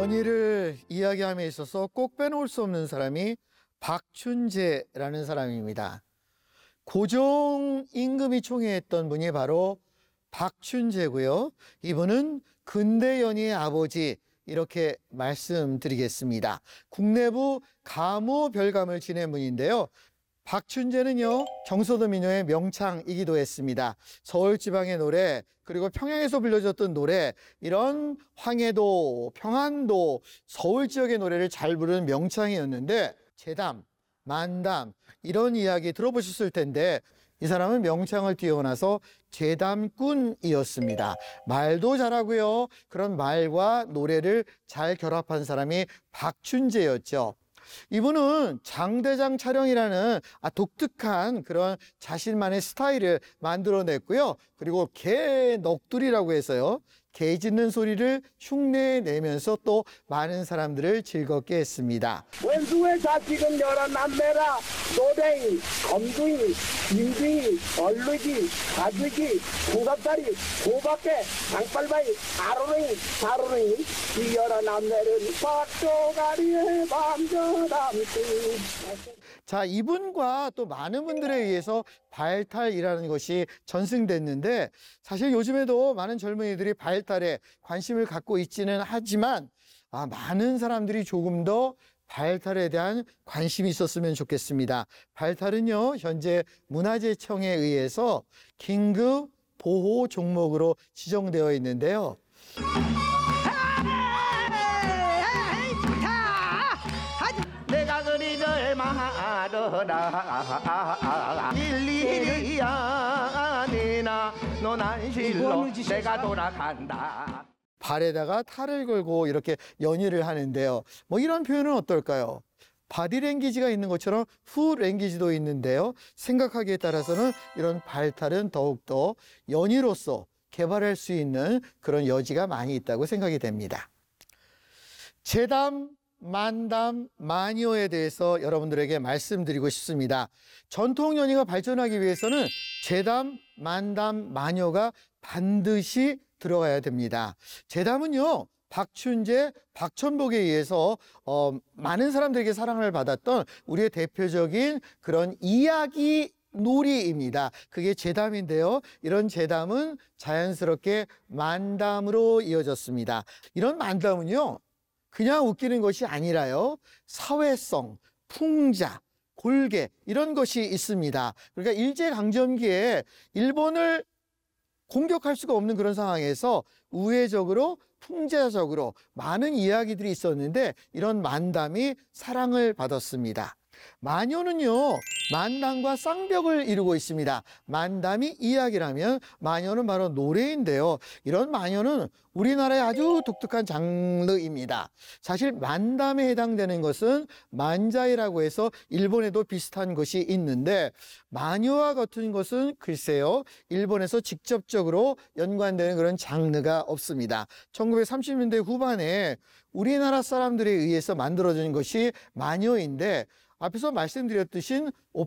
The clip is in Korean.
연희를 이야기함에 있어서 꼭 빼놓을 수 없는 사람이 박춘재라는 사람입니다. 고종 임금이 총애했던 분이 바로 박춘재고요. 이분은 근대 연희의 아버지 이렇게 말씀드리겠습니다. 국내부 가무별감을 지낸 분인데요. 박춘재는요, 경서도 민요의 명창이기도 했습니다. 서울지방의 노래, 그리고 평양에서 불려졌던 노래, 이런 황해도, 평안도, 서울 지역의 노래를 잘 부르는 명창이었는데 제담, 만담 이런 이야기 들어보셨을 텐데 이 사람은 명창을 뛰어나서 제담꾼이었습니다. 말도 잘하고요. 그런 말과 노래를 잘 결합한 사람이 박춘재였죠. 이분은 장대장 촬영이라는 독특한 그런 자신만의 스타일을 만들어냈고요. 그리고 개 넋두리라고 해서요, 개 짖는 소리를 흉내내면서 또 많은 사람들을 즐겁게 했습니다. 원수의 자식은 여러 남매라. 노댕이, 검둥이, 김둥이, 얼룩이, 가죽이, 구석다리, 고박개, 장빨바이, 아로랭이, 사로랭이, 이 여러 남매는 박조가리에 밤저담지. 자, 이분과 또 많은 분들에 의해서 발탈이라는 것이 전승됐는데 사실 요즘에도 많은 젊은이들이 발탈에 관심을 갖고 있지는 하지만 많은 사람들이 조금 더 발탈에 대한 관심이 있었으면 좋겠습니다. 발탈은요, 현재 문화재청에 의해서 긴급 보호 종목으로 지정되어 있는데요. 내가 그리들 말하라 일일이 아니나 너난 실로 내가 돌아간다. 발에다가 탈을 걸고 이렇게 연희를 하는데요. 뭐 이런 표현은 어떨까요? 바디랭귀지가 있는 것처럼 후랭귀지도 있는데요. 생각하기에 따라서는 이런 발탈은 더욱더 연희로서 개발할 수 있는 그런 여지가 많이 있다고 생각이 됩니다. 제담, 만담, 만요에 대해서 여러분들에게 말씀드리고 싶습니다. 전통 연희가 발전하기 위해서는 제담, 만담, 만요가 반드시 들어가야 됩니다. 제담은요, 박춘재, 박천복에 의해서 많은 사람들에게 사랑을 받았던 우리의 대표적인 그런 이야기 놀이입니다. 그게 제담인데요. 이런 제담은 자연스럽게 만담으로 이어졌습니다. 이런 만담은요, 그냥 웃기는 것이 아니라요, 사회성, 풍자, 골계 이런 것이 있습니다. 그러니까 일제강점기에 일본을 공격할 수가 없는 그런 상황에서 우회적으로 풍자적으로 많은 이야기들이 있었는데 이런 만담이 사랑을 받았습니다. 만요는요, 만담과 쌍벽을 이루고 있습니다. 만담이 이야기라면 만요는 바로 노래인데요. 이런 만요는 우리나라의 아주 독특한 장르입니다. 사실 만담에 해당되는 것은 만자이라고 해서 일본에도 비슷한 것이 있는데 만요와 같은 것은 글쎄요, 일본에서 직접적으로 연관되는 그런 장르가 없습니다. 1930년대 후반에 우리나라 사람들에 의해서 만들어진 것이 만요인데 앞에서 말씀드렸듯이